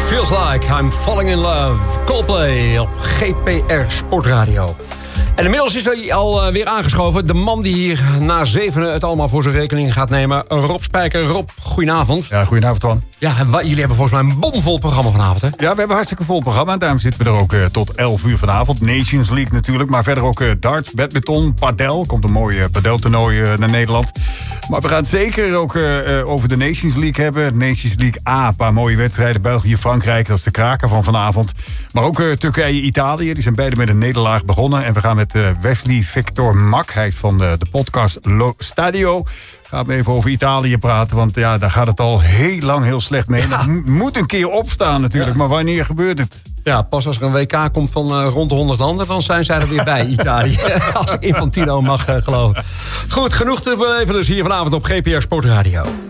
Feels Like I'm Falling in Love. Coldplay op GPR Sportradio. En inmiddels is hij alweer aangeschoven. De man die hier na 7 het allemaal voor zijn rekening gaat nemen. Rob Spijker. Rob, goedenavond. Ja, goedenavond, Twan. Ja, jullie hebben volgens mij een bomvol programma vanavond, hè? Ja, we hebben een hartstikke vol programma. Daarom zitten we er ook tot 11 uur vanavond. Nations League natuurlijk, maar verder ook darts, badminton, padel. Komt een mooi padeltoernooi naar Nederland. Maar we gaan het zeker ook over de Nations League hebben. Nations League A, een paar mooie wedstrijden. België, Frankrijk, dat is de kraker van vanavond. Maar ook Turkije, Italië. Die zijn beide met een nederlaag begonnen. En we gaan met Wesley Victor Mak. Hij is van de podcast Lo Stadio. Gaan we even over Italië praten, want ja, daar gaat het al heel lang heel slecht mee. Ja. Het moet een keer opstaan natuurlijk, maar wanneer gebeurt het? Ja, pas als er een WK komt van rond de 100 landen, dan zijn zij er weer bij, Italië. Als ik Infantino mag geloven. Goed, genoeg te beleven dus hier vanavond op GPR Sportradio.